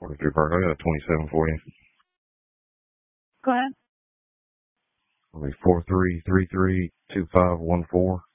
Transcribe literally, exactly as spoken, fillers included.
forty-three Park. I got a twenty-seven for you. Go ahead. It'll be four three three three two five one four.